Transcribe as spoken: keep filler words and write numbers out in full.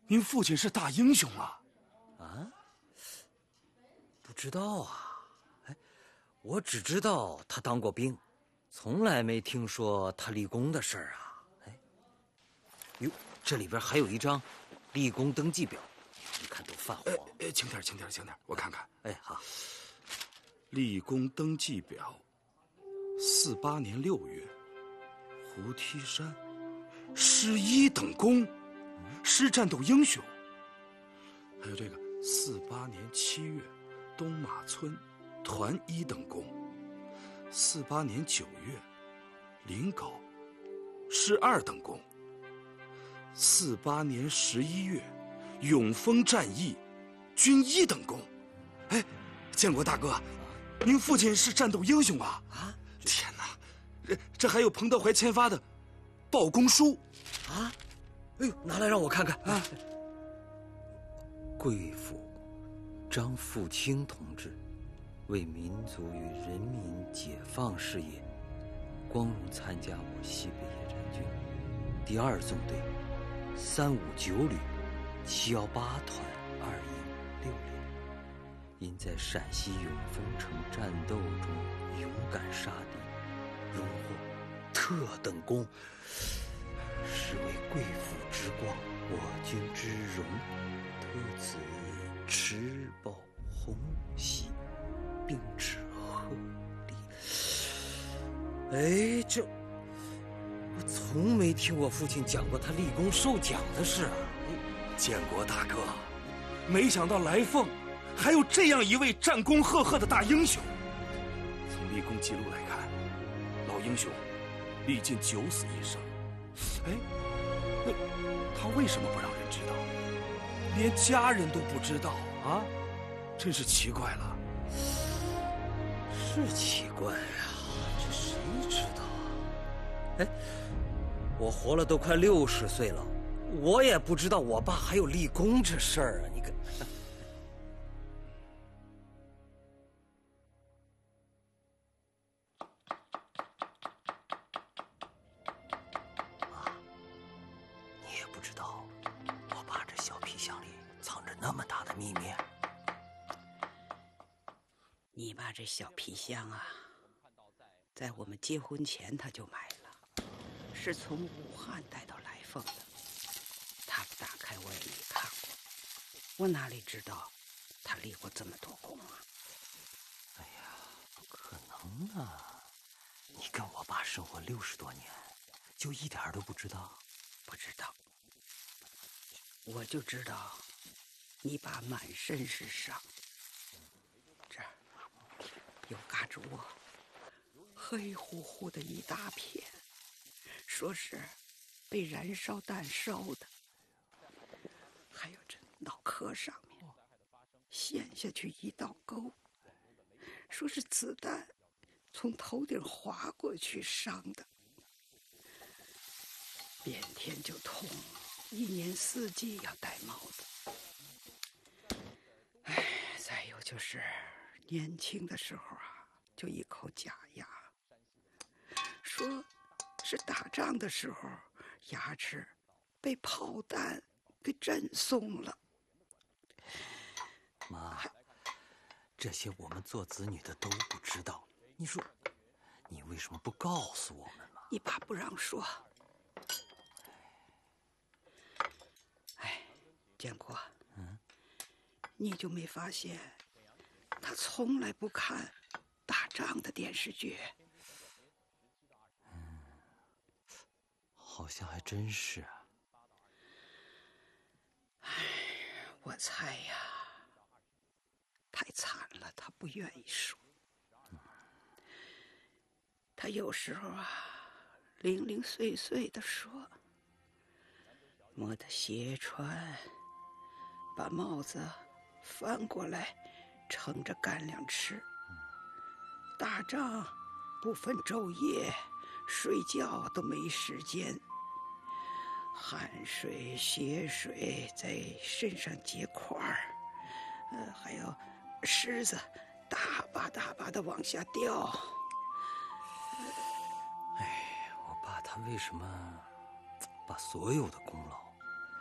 您父亲是大英雄啊！ 啊？不知道啊。哎，我只知道他当过兵，从来没听说他立功的事儿啊。哎，哟，这里边还有一张立功登记表，你看都泛黄。 哎哎，轻点，轻点，轻点，我看看。 哎，好。 立功登记表，四八年六月，胡梯山，师一等功，师战斗英雄。还有这个四八年七月，东马村，团一等功。四八年九月，临皋，师二等功。四八年十一月，永丰战役，军一等功。哎，建国大哥，您父亲是战斗英雄啊！啊，天哪，这这还有彭德怀签发的报功书啊！哎呦，拿来让我看看啊！贵府张富清同志为民族与人民解放事业，光荣参加我西北野战军第二纵队三五九旅七幺八团二营六连。因在陕西永丰城战斗中勇敢杀敌，荣获特等功，是为贵府之光，我军之荣，特此持报红喜，并致贺礼。哎，这我从没听我父亲讲过他立功受奖的事啊！ 建国大哥，没想到来凤还有这样一位战功赫赫的大英雄。从立功记录来看，老英雄历尽九死一生。哎，那他为什么不让人知道？连家人都不知道啊，真是奇怪了。 是奇怪啊，这谁知道啊？哎，我活了都快六十岁了，我也不知道我爸还有立功这事儿啊！你看。秘密。 你爸这小皮箱啊，在我们结婚前他就买了，是从武汉带到来凤的。他不打开我也没看过，我哪里知道他立过这么多功啊？ 哎呀，不可能啊！你跟我爸生活六十多年，就一点都不知道？ 不知道，我就知道。你爸满身是伤，这儿有嘎吱窝，黑乎乎的一大片，说是被燃烧弹烧的。还有这脑壳上面陷下去一道沟，说是子弹从头顶划过去伤的。变天就痛，一年四季要戴帽子。哎，再有就是年轻的时候啊，就一口假牙，说是打仗的时候牙齿被炮弹给震松了。 妈，这些我们做子女的都不知道，你说你为什么不告诉我们嘛？ 你爸不让说。哎，建国，嗯，你就没发现他从来不看打仗的电视剧？ 嗯，好像还真是啊。 哎，我猜呀，太惨了，他不愿意说。嗯，他有时候啊，零零碎碎的说，磨得鞋穿，把帽子翻过来盛着干粮吃。打仗不分昼夜，睡觉都没时间，汗水血水在身上结块儿，呃，还有虱子大把大把的往下掉。 哎，我爸他为什么把所有的功劳